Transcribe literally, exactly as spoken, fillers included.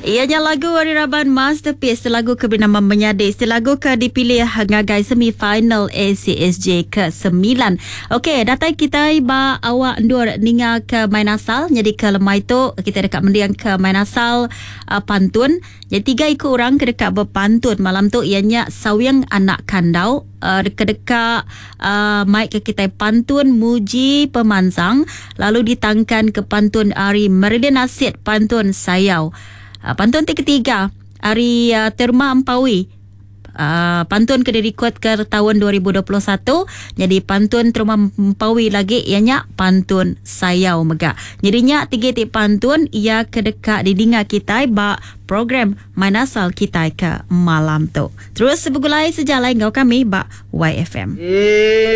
Ianya lagu Wariraban Masterpiece, lagu kebernamaan Menyadik. Lagu ke dipilih ngagai semifinal A C S J ke sembilan. Okey, datai kita ba awak ndur ninga ke main asal. Jadi ke lemai tu kita dekat mendiang ke main asal uh, pantun. Jadi tiga ikut orang ke dekat berpantun. Malam tu ianya sawiang anak kandau. Uh, dekat-dekat uh, mic ke kita pantun muji pemansang. Lalu ditangkan ke pantun Ari Meridian Asid pantun Sayau. Uh, pantun ketiga Ari uh, Terma Ampawi. Uh, pantun kena record ke tahun dua ribu dua puluh satu. Jadi pantun Terma Ampawi lagi ianya pantun Sayau Megak. Jadinya tiga tip pantun ia kedekat di dengar kita ba program Main Asal kita ke malam tu. Terus sebegulai sejalai ngau kami ba Y F M.